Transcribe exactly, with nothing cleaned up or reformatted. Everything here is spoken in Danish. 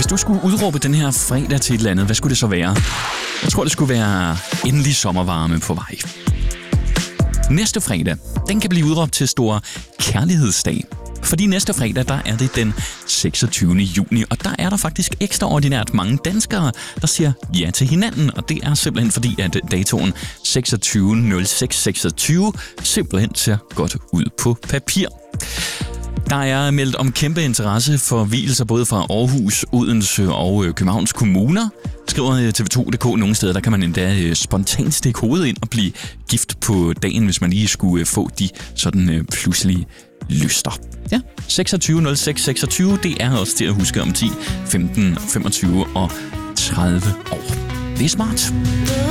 Hvis du skulle udråbe den her fredag til et eller andet, hvad skulle det så være? Jeg tror, det skulle være endelig sommervarme på vej. Næste fredag, den kan blive udråbt til stor kærlighedsdag. Fordi næste fredag, der er det den seksogtyvende juni, og der er der faktisk ekstraordinært mange danskere, der siger ja til hinanden. Og det er simpelthen fordi, at datoen seksogtyvende nul seks seksogtyve simpelthen ser godt ud på papir. Der er meldt om kæmpe interesse for vielser både fra Aarhus, Odense og Københavns kommuner. Skriver T V to punktum d k nogle steder, der kan man endda spontant stikke hovedet ind og blive gift på dagen, hvis man lige skulle få de sådan pludselige lyster. Ja, seksogtyvende nul seks seksogtyve, det er også til at huske om ti, femten, femogtyve og tredive år. Det er smart.